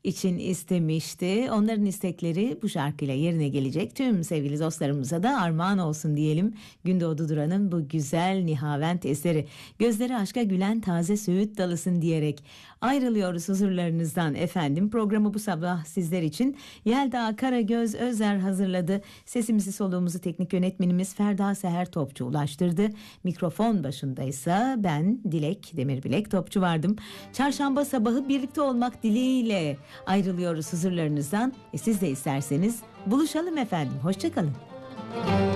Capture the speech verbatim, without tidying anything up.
için istemişti. Onların istekleri bu şarkıyla yerine gelecek. Tüm sevgili dostlarımıza da armağan olsun diyelim. Gündoğdu Duran'ın bu güzel nihavent eseri. Gözleri aşka gülen taze söğüt dalısın diyerek ayrılıyoruz huzurlarınızdan efendim. Programı bu sabah sizler için Yelda Karagöz Özer hazırladı. Sesimizi soluğumuzu teknik yönetmenimiz Ferda Seher Topçu ulaştırdı. Mikrofon başındaysa ben Dilek Demirbilek Topçu vardım. Çarşamba sabahı birlikte olmak dileğiyle ayrılıyoruz huzurlarınızdan. E siz de isterseniz buluşalım efendim. Hoşça kalın.